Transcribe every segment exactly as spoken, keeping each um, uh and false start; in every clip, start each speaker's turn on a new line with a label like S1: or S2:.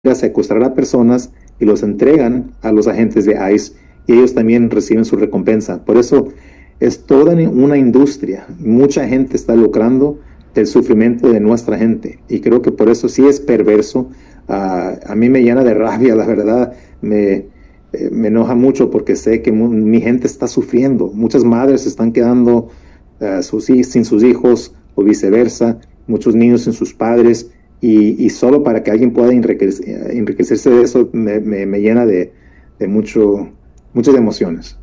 S1: a secuestrar a personas y los entregan a los agentes de ICE y ellos también reciben su recompensa. Por eso es toda una industria. Mucha gente está lucrando del sufrimiento de nuestra gente y creo que por eso sí es perverso. Uh, a mí me llena de rabia, la verdad. Me, eh, me enoja mucho porque sé que mu- mi gente está sufriendo. Muchas madres están quedando uh, sus, sin sus hijos o viceversa. Muchos niños sin sus padres. Y, y solo para que alguien pueda enriquecer, enriquecerse de eso me, me, me llena de, de mucho, muchas emociones.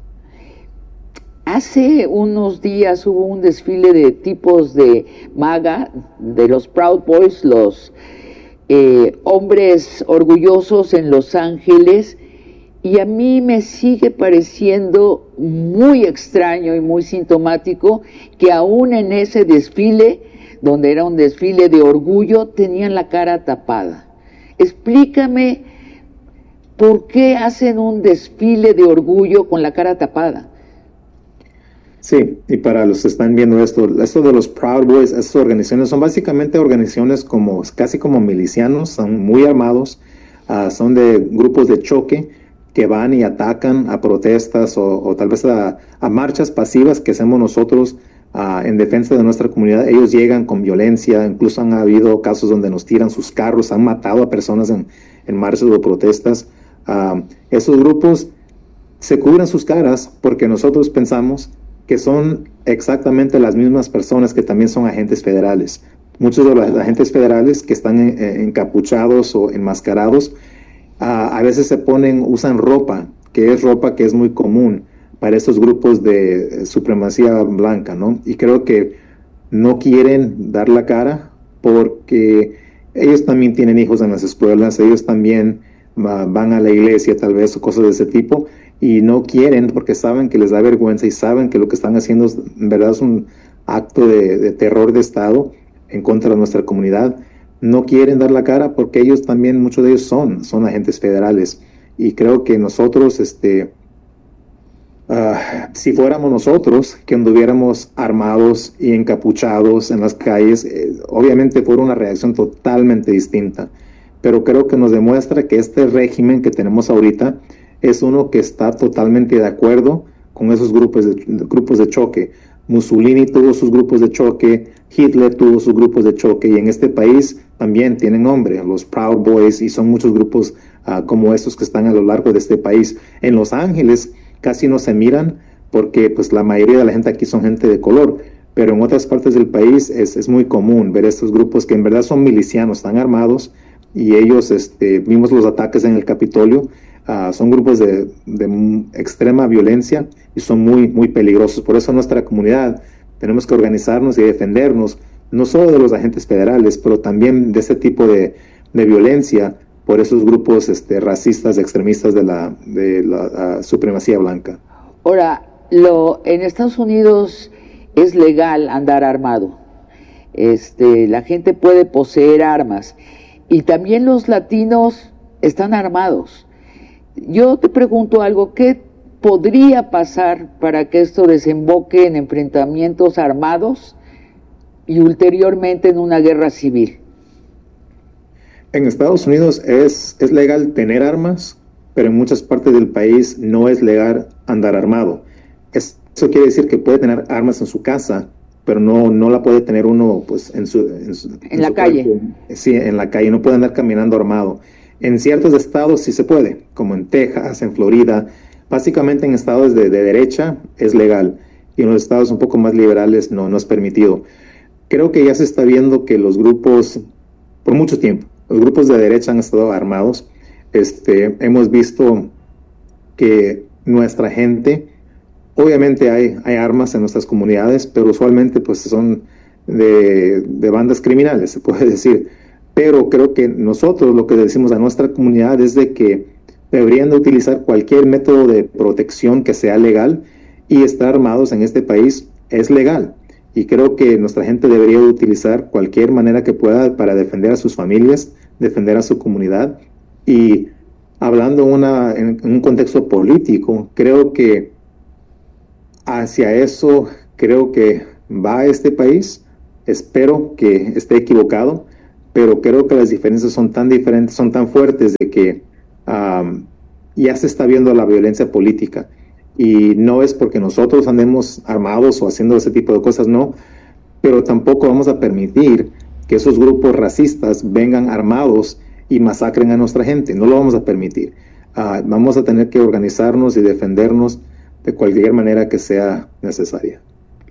S2: Hace unos días hubo un desfile de tipos de MAGA, de los Proud Boys, los eh, hombres orgullosos en Los Ángeles, y a mí me sigue pareciendo muy extraño y muy sintomático que aún en ese desfile, donde era un desfile de orgullo, tenían la cara tapada. Explícame por qué hacen un desfile de orgullo con la cara tapada.
S1: Sí, y para los que están viendo esto, esto de los Proud Boys, estas organizaciones son básicamente organizaciones como, casi como milicianos, son muy armados, uh, son de grupos de choque que van y atacan a protestas o, o tal vez a, a marchas pasivas que hacemos nosotros uh, en defensa de nuestra comunidad. Ellos llegan con violencia, incluso han habido casos donde nos tiran sus carros, han matado a personas en, en marchas o protestas. Uh, esos grupos se cubren sus caras porque nosotros pensamos que son exactamente las mismas personas que también son agentes federales. Muchos de los agentes federales que están en, encapuchados o enmascarados, uh, a veces se ponen, usan ropa, que es ropa que es muy común para estos grupos de supremacía blanca, ¿no? Y creo que no quieren dar la cara porque ellos también tienen hijos en las escuelas, ellos también uh, van a la iglesia tal vez o cosas de ese tipo, y no quieren porque saben que les da vergüenza y saben que lo que están haciendo es, en verdad es un acto de, de terror de Estado en contra de nuestra comunidad. No quieren dar la cara porque ellos también, muchos de ellos son, son agentes federales. Y creo que nosotros, este, uh, si fuéramos nosotros que anduviéramos armados y encapuchados en las calles, eh, obviamente fuera una reacción totalmente distinta. Pero creo que nos demuestra que este régimen que tenemos ahorita es uno que está totalmente de acuerdo con esos grupos de, grupos de choque. Mussolini tuvo sus grupos de choque, Hitler tuvo sus grupos de choque, y en este país también tienen nombre, los Proud Boys, y son muchos grupos uh, como estos que están a lo largo de este país. En Los Ángeles casi no se miran porque pues la mayoría de la gente aquí son gente de color, pero en otras partes del país es, es muy común ver estos grupos que en verdad son milicianos, están armados, y ellos, este, vimos los ataques en el Capitolio. Uh, son grupos de, de extrema violencia y son muy, muy peligrosos. Por eso nuestra comunidad tenemos que organizarnos y defendernos, no solo de los agentes federales, pero también de ese tipo de, de violencia por esos grupos este, racistas, extremistas de la, de la uh, supremacía blanca.
S2: Ahora, lo, en Estados Unidos es legal andar armado. Este, la gente puede poseer armas y también los latinos están armados. Yo te pregunto algo, ¿qué podría pasar para que esto desemboque en enfrentamientos armados y ulteriormente en una guerra civil?
S1: En Estados Unidos es, es legal tener armas, pero en muchas partes del país no es legal andar armado. Es, eso quiere decir que puede tener armas en su casa, pero no, no la puede tener uno pues en su... En, su,
S2: en,
S1: en
S2: la
S1: su
S2: calle.
S1: Cuerpo. Sí, en la calle, no puede andar caminando armado. En ciertos estados sí se puede, como en Texas, en Florida. Básicamente en estados de, de derecha es legal y en los estados un poco más liberales no, no es permitido. Creo que ya se está viendo que los grupos, por mucho tiempo, los grupos de derecha han estado armados. Este, hemos visto que nuestra gente, obviamente hay, hay armas en nuestras comunidades, pero usualmente pues son de, de bandas criminales, se puede decir. Pero creo que nosotros lo que decimos a nuestra comunidad es de que deberían de utilizar cualquier método de protección que sea legal, y estar armados en este país es legal. Y creo que nuestra gente debería de utilizar cualquier manera que pueda para defender a sus familias, defender a su comunidad. Y hablando una, en, en un contexto político, creo que hacia eso creo que va este país. Espero que esté equivocado, pero creo que las diferencias son tan diferentes, son tan fuertes de que um, ya se está viendo la violencia política. Y no es porque nosotros andemos armados o haciendo ese tipo de cosas, no, pero tampoco vamos a permitir que esos grupos racistas vengan armados y masacren a nuestra gente. No lo vamos a permitir. Uh, vamos a tener que organizarnos y defendernos de cualquier manera que sea necesaria.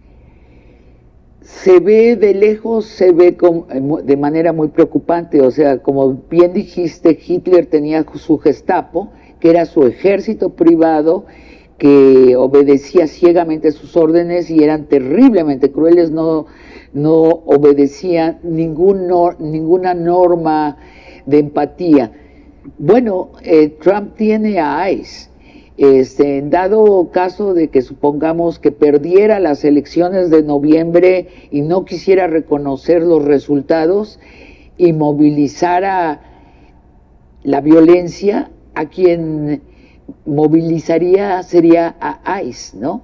S2: Se ve de lejos, se ve como, de manera muy preocupante. O sea, como bien dijiste, Hitler tenía su Gestapo, que era su ejército privado, que obedecía ciegamente sus órdenes y eran terriblemente crueles, no, no obedecían ningún nor, ninguna norma de empatía. Bueno, eh, Trump tiene a ICE. Este, en dado caso de que supongamos que perdiera las elecciones de noviembre y no quisiera reconocer los resultados y movilizara la violencia, a quien movilizaría sería a ICE, ¿no?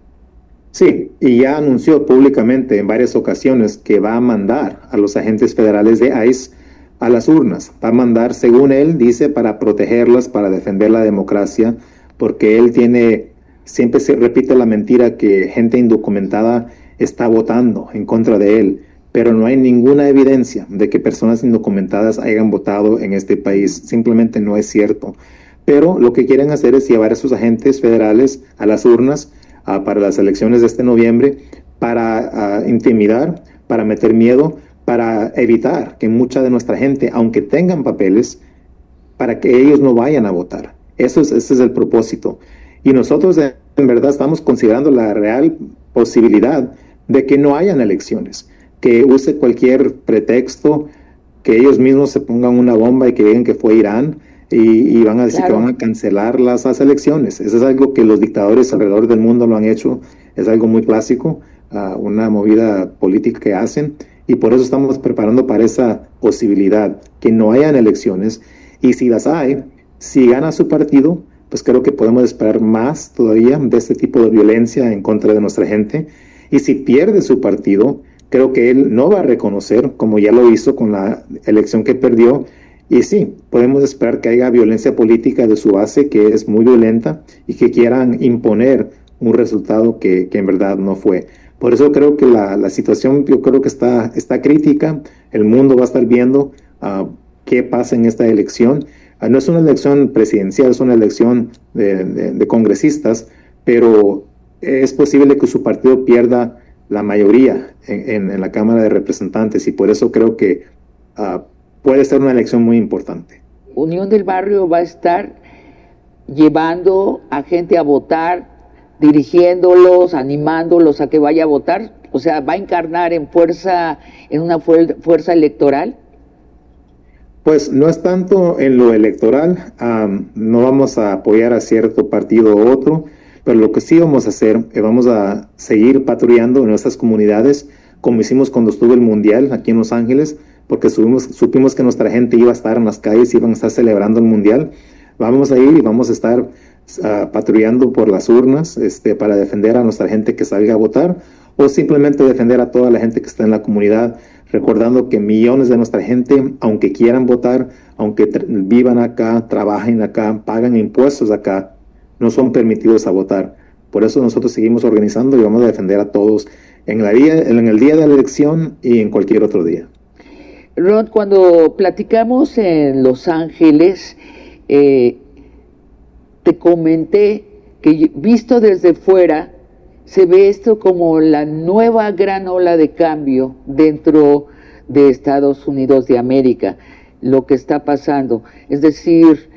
S1: Sí, y ya anunció públicamente en varias ocasiones que va a mandar a los agentes federales de ICE a las urnas. Va a mandar, según él, dice, para protegerlas, para defender la democracia, porque él tiene, siempre se repite la mentira que gente indocumentada está votando en contra de él, pero no hay ninguna evidencia de que personas indocumentadas hayan votado en este país. Simplemente no es cierto. Pero lo que quieren hacer es llevar a sus agentes federales a las urnas uh, para las elecciones de este noviembre, para uh, intimidar, para meter miedo, para evitar que mucha de nuestra gente, aunque tengan papeles, para que ellos no vayan a votar. Eso es, ese es el propósito. Y nosotros en verdad estamos considerando la real posibilidad de que no hayan elecciones, que use cualquier pretexto, que ellos mismos se pongan una bomba y que digan que fue Irán, Y, y van a decir claro. que van a cancelar las, las elecciones. Eso es algo que los dictadores alrededor del mundo lo han hecho, es algo muy clásico, uh, una movida política que hacen, y por eso estamos preparando para esa posibilidad, que no hayan elecciones, y si las hay, si gana su partido, pues creo que podemos esperar más todavía de este tipo de violencia en contra de nuestra gente, y si pierde su partido, creo que él no va a reconocer, como ya lo hizo con la elección que perdió. Y sí, podemos esperar que haya violencia política de su base, que es muy violenta, y que quieran imponer un resultado que, que en verdad no fue. Por eso creo que la, la situación, yo creo que está, está crítica. El mundo va a estar viendo uh, qué pasa en esta elección. Uh, no es una elección presidencial, es una elección de, de, de congresistas, pero es posible que su partido pierda la mayoría en, en, en la Cámara de Representantes, y por eso creo que Uh, puede ser una elección muy importante.
S2: Unión del Barrio va a estar llevando a gente a votar, dirigiéndolos, animándolos a que vaya a votar, o sea, va a encarnar en fuerza, en una fuerza electoral.
S1: Pues no es tanto en lo electoral, um, no vamos a apoyar a cierto partido u otro, pero lo que sí vamos a hacer es vamos a seguir patrullando en nuestras comunidades, como hicimos cuando estuvo el Mundial aquí en Los Ángeles, porque subimos, supimos que nuestra gente iba a estar en las calles, iban a estar celebrando el Mundial. Vamos a ir y vamos a estar uh, patrullando por las urnas este, para defender a nuestra gente que salga a votar, o simplemente defender a toda la gente que está en la comunidad, recordando que millones de nuestra gente, aunque quieran votar, aunque vivan acá, trabajen acá, pagan impuestos acá, no son permitidos a votar. Por eso nosotros seguimos organizando y vamos a defender a todos en, la día, en el día de la elección y en cualquier otro día.
S2: Rod, cuando platicamos en Los Ángeles, eh, te comenté que visto desde fuera, se ve esto como la nueva gran ola de cambio dentro de Estados Unidos de América, lo que está pasando. Es decir,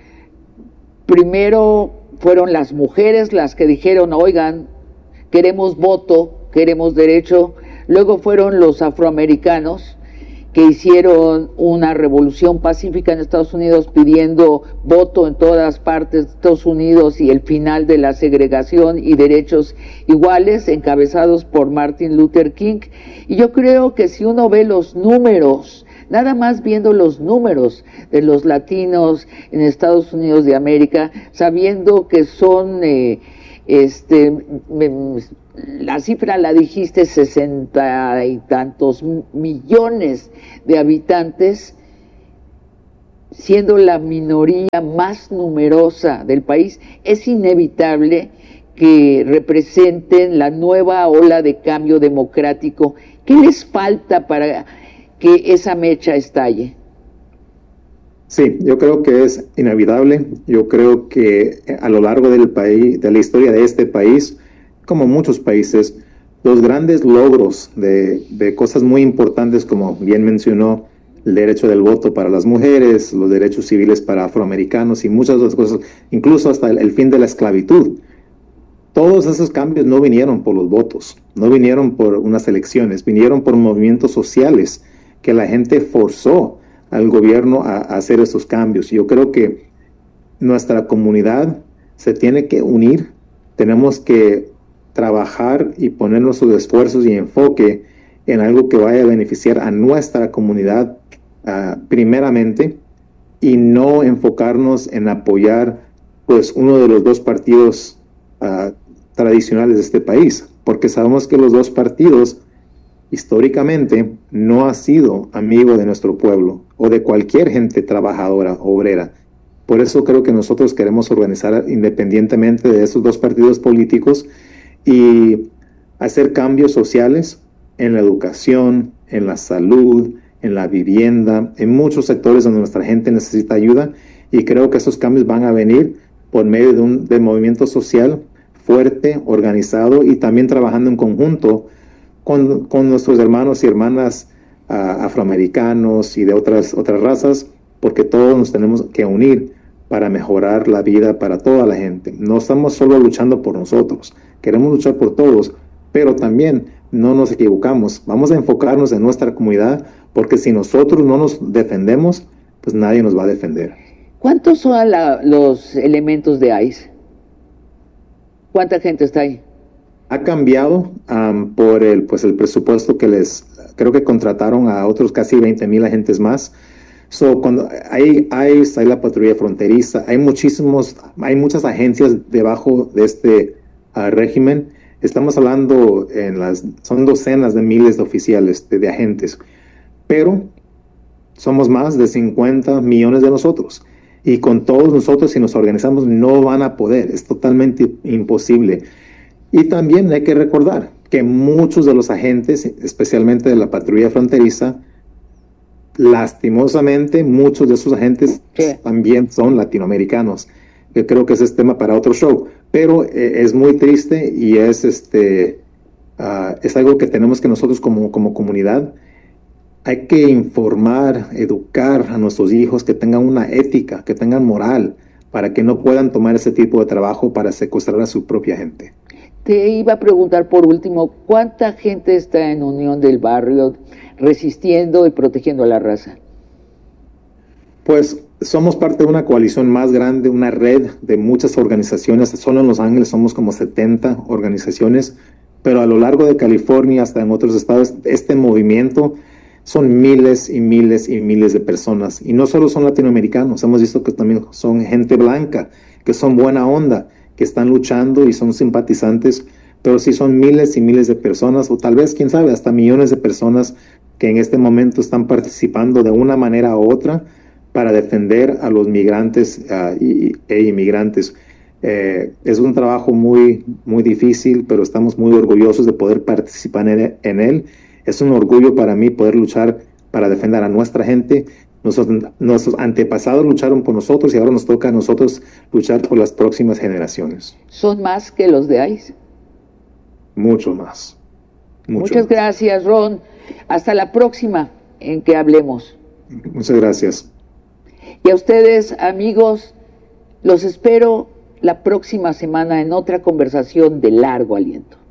S2: primero fueron las mujeres las que dijeron, oigan, queremos voto, queremos derecho, luego fueron los afroamericanos, que hicieron una revolución pacífica en Estados Unidos pidiendo voto en todas partes de Estados Unidos y el final de la segregación y derechos iguales, encabezados por Martin Luther King. Y yo creo que si uno ve los números, nada más viendo los números de los latinos en Estados Unidos de América, sabiendo que son eh, este me, la cifra la dijiste, sesenta y tantos millones de habitantes, siendo la minoría más numerosa del país, es inevitable que representen la nueva ola de cambio democrático. ¿Qué les falta para que esa mecha estalle?
S1: Sí, yo creo que es inevitable. Yo creo que a lo largo del país, de la historia de este país, como muchos países, los grandes logros de, de cosas muy importantes, como bien mencionó, el derecho del voto para las mujeres, los derechos civiles para afroamericanos y muchas otras cosas, incluso hasta el, el fin de la esclavitud. Todos esos cambios no vinieron por los votos, no vinieron por unas elecciones, vinieron por movimientos sociales que la gente forzó al gobierno a, a hacer esos cambios. Yo creo que nuestra comunidad se tiene que unir, tenemos que trabajar y poner nuestros esfuerzos y enfoque en algo que vaya a beneficiar a nuestra comunidad uh, primeramente, y no enfocarnos en apoyar pues uno de los dos partidos uh, tradicionales de este país, porque sabemos que los dos partidos históricamente no ha sido amigo de nuestro pueblo o de cualquier gente trabajadora, obrera. Por eso creo que nosotros queremos organizar independientemente de esos dos partidos políticos y hacer cambios sociales en la educación, en la salud, en la vivienda, en muchos sectores donde nuestra gente necesita ayuda, y creo que esos cambios van a venir por medio de un de movimiento social fuerte, organizado y también trabajando en conjunto con, con nuestros hermanos y hermanas uh, afroamericanos y de otras, otras razas, porque todos nos tenemos que unir para mejorar la vida para toda la gente. No estamos solo luchando por nosotros, queremos luchar por todos, pero también no nos equivocamos, vamos a enfocarnos en nuestra comunidad, porque si nosotros no nos defendemos, pues nadie nos va a defender.
S2: ¿Cuántos son la, los elementos de ICE? ¿Cuánta gente está ahí?
S1: Ha cambiado um, por el, pues el presupuesto que les, creo que contrataron a otros casi veinte mil agentes más. So, cuando hay ICE, hay la patrulla fronteriza, hay muchísimos, hay muchas agencias debajo de este uh, régimen. Estamos hablando en las, son docenas de miles de oficiales, de, de agentes, pero somos más de cincuenta millones de nosotros. Y con todos nosotros, si nos organizamos, no van a poder, es totalmente imposible. Y también hay que recordar que muchos de los agentes, especialmente de la patrulla fronteriza, lastimosamente, muchos de esos agentes sí. también son latinoamericanos. Yo creo que ese es tema para otro show, pero eh, es muy triste y es, este, uh, es algo que tenemos que nosotros como, como comunidad, hay que informar, educar a nuestros hijos que tengan una ética, que tengan moral, para que no puedan tomar ese tipo de trabajo para secuestrar a su propia gente.
S2: Te iba a preguntar por último, ¿cuánta gente está en Unión del Barrio resistiendo y protegiendo a la raza?
S1: Pues somos parte de una coalición más grande, una red de muchas organizaciones. Solo en Los Ángeles somos como setenta organizaciones, pero a lo largo de California, hasta en otros estados, este movimiento son miles y miles y miles de personas. Y no solo son latinoamericanos, hemos visto que también son gente blanca, que son buena onda, que están luchando y son simpatizantes, pero sí son miles y miles de personas, o tal vez, quién sabe, hasta millones de personas que en este momento están participando de una manera u otra para defender a los migrantes uh, y, e inmigrantes. Eh, es un trabajo muy, muy difícil, pero estamos muy orgullosos de poder participar en, en él. Es un orgullo para mí poder luchar para defender a nuestra gente. Nuestros, nuestros antepasados lucharon por nosotros y ahora nos toca a nosotros luchar por las próximas generaciones.
S2: ¿Son más que los de ICE?
S1: Mucho más. Mucho
S2: Muchas
S1: más.
S2: gracias, Ron. Hasta la próxima en que hablemos.
S1: Muchas gracias.
S2: Y a ustedes, amigos, los espero la próxima semana en otra conversación de largo aliento.